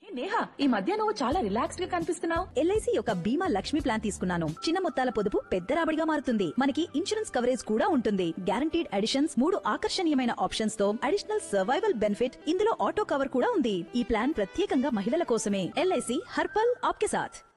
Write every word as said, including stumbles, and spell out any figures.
నేహా, ఈ మధ్య నువ్వు చాలా రిలాక్స్డ్ గా కనిపిస్తున్నావు. ఎల్ఐసి యొక్క బీమా లక్ష్మి ప్లాన్ తీసుకున్నాను. చిన్న మొత్తాల పొదుపు పెద్ద రాబడిగా మారుతుంది. మనకి ఇన్సూరెన్స్ కవరేజ్ కూడా ఉంటుంది. గ్యారంటీడ్ అడిషన్స్, మూడు ఆకర్షణీయమైన ఆప్షన్స్ తో అడిషనల్ సర్వైవల్ బెనిఫిట్, ఇందులో ఆటో కవర్ కూడా ఉంది. ఈ ప్లాన్ ప్రత్యేకంగా మహిళల కోసమే. ఎల్ఐసి హర్పల్ ఆప్కే సాథ్.